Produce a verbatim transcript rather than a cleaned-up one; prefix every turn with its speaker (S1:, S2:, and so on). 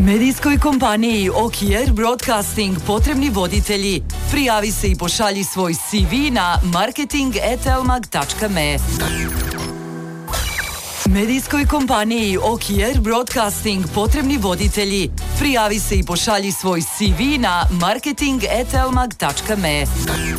S1: Medijskoj kompaniji Okier Broadcasting potrebni voditelji. Prijavi se i pošalji svoj C V na marketing at elmag tačka me. Medijskoj kompaniji Okier Broadcasting potrebni voditelji. Prijavi se i pošalji svoj C V na marketing at elmag tačka me.